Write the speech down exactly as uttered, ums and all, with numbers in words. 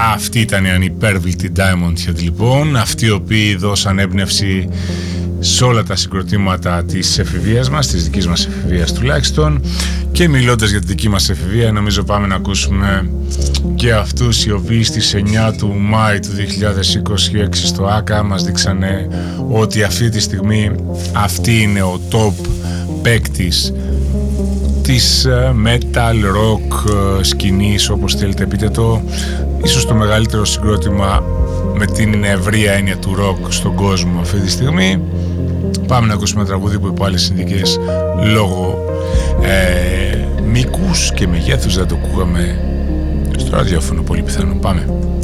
Αυτή ήταν η ανυπέρβλητη Diamond Head λοιπόν, αυτοί οι οποίοι δώσαν έμπνευση σε όλα τα συγκροτήματα της εφηβείας μας, της δικής μας εφηβείας τουλάχιστον. Και μιλώντας για τη δική μας εφηβεία, νομίζω πάμε να ακούσουμε και αυτούς οι οποίοι στις εννιά του Μάη του δύο χιλιάδες είκοσι έξι στο ΆΚΑ μας δείξανε ότι αυτή τη στιγμή αυτή είναι ο top παίκτης της metal rock σκηνής, όπως θέλετε πείτε το, ίσως το μεγαλύτερο συγκρότημα με την ευρεία έννοια του rock στον κόσμο αυτή τη στιγμή. Πάμε να ακούσουμε ένα τραγούδι που υπό άλλες συνθήκες λόγω ε, μήκους και μεγέθους δεν το ακούγαμε στο ραδιόφωνο πολύ πιθανό. Πάμε.